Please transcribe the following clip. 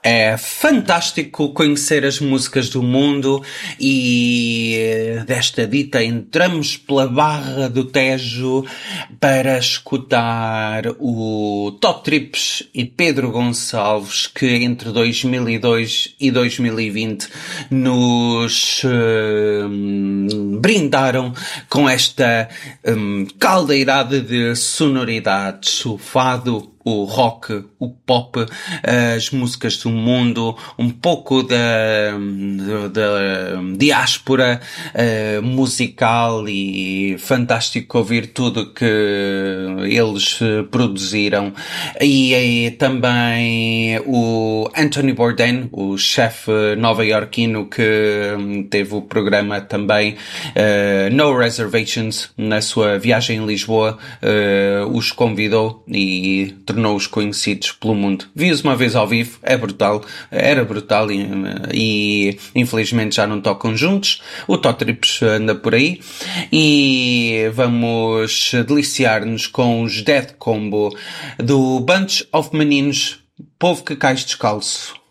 É fantástico conhecer as músicas do mundo e desta dita entramos pela Barra do Tejo para escutar o Tó Trips e Pedro Gonçalves, que entre 2002 e 2020 nos brindaram com esta caldeirada de sonoridades, o fado, o rock, o pop, as músicas do mundo, um pouco da diáspora musical, e fantástico ouvir tudo que eles produziram. E também o Anthony Bourdain, o chefe nova-iorquino que teve o programa também No Reservations na sua viagem em Lisboa, os convidou e tornou-os conhecidos pelo mundo. Vi-os uma vez ao vivo, era brutal e infelizmente já não tocam juntos. O Tó Trips anda por aí e vamos deliciar-nos com os Dead Combo do Bunch of Meninos, Povo que Cais Descalço.